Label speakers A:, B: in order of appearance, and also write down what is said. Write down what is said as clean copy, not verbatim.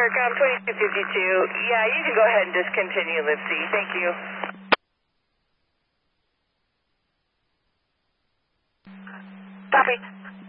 A: Starcom 2252. Yeah, you can go ahead and discontinue LibC. Thank you.
B: Copy.